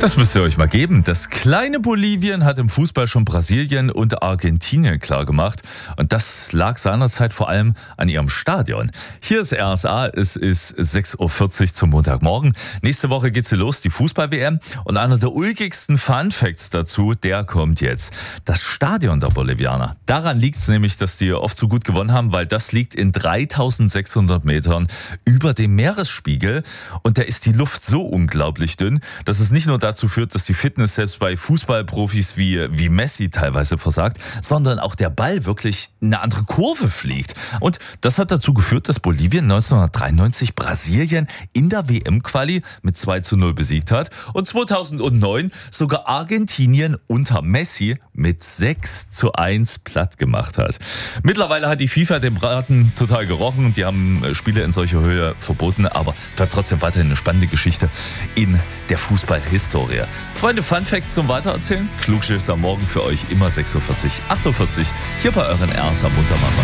Das müsst ihr euch mal geben. Das kleine Bolivien hat im Fußball schon Brasilien und Argentinien klargemacht. Und das lag seinerzeit vor allem an ihrem Stadion. Hier ist RSA, es ist 6.40 Uhr zum Montagmorgen. Nächste Woche geht sie los, die Fußball-WM. Und einer der ulkigsten Fun-Facts dazu, der kommt jetzt. Das Stadion der Bolivianer. Daran liegt es nämlich, dass die oft so gut gewonnen haben, weil das liegt in 3600 Metern über dem Meeresspiegel. Und da ist die Luft so unglaublich dünn, dass es nicht nur dazu führt, dass die Fitness selbst bei Fußballprofis wie Messi teilweise versagt, sondern auch der Ball wirklich eine andere Kurve fliegt. Und das hat dazu geführt, dass Bolivien 1993 Brasilien in der WM-Quali mit 2:0 besiegt hat und 2009 sogar Argentinien unter Messi mit 6:1 platt gemacht hat. Mittlerweile hat die FIFA den Braten total gerochen und die haben Spiele in solcher Höhe verboten, aber es bleibt trotzdem weiterhin eine spannende Geschichte in der Fußballhistorie. Freunde, Fun Facts zum Weitererzählen. Klugschiss am Morgen für euch immer 6.40 Uhr, 8.40 Uhr hier bei euren RSA Muntermacher.